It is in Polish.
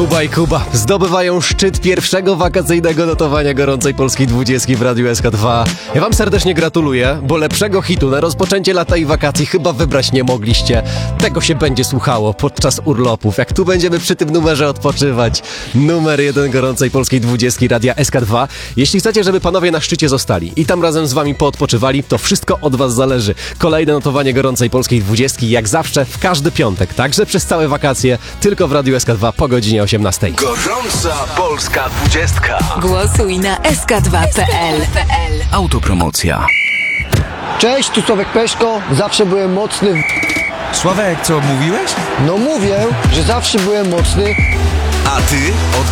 Kuba i Kuba zdobywają szczyt pierwszego wakacyjnego notowania gorącej polskiej 20 w Radiu SK2. Ja wam serdecznie gratuluję, bo lepszego hitu na rozpoczęcie lata i wakacji chyba wybrać nie mogliście. Tego się będzie słuchało podczas urlopów, jak tu będziemy przy tym numerze odpoczywać. Numer 1 gorącej polskiej 20 Radia SK2. Jeśli chcecie, żeby panowie na szczycie zostali i tam razem z wami poodpoczywali, to wszystko od was zależy. Kolejne notowanie gorącej polskiej 20 jak zawsze w każdy piątek, także przez całe wakacje, tylko w Radiu SK2 po godzinie 18. Gorąca polska 20. Głosuj na sk2.pl. Autopromocja. Cześć, tu Sławek Peszko, zawsze byłem mocny. Sławek, co mówiłeś? No mówię, że zawsze byłem mocny. A ty od